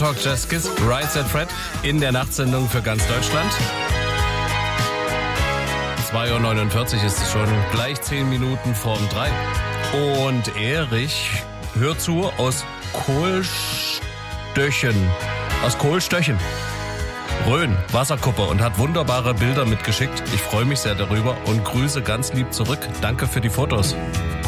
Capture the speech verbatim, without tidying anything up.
Talk Just Kiss, Right Said Fred in der Nachtsendung für ganz Deutschland. zwei Uhr neunundvierzig ist es schon, gleich zehn Minuten vorm drei. Und Erich hört zu aus Kohlstöchen, aus Kohlstöchen. Rhön, Wasserkuppe, und hat wunderbare Bilder mitgeschickt. Ich freue mich sehr darüber und grüße ganz lieb zurück. Danke für die Fotos.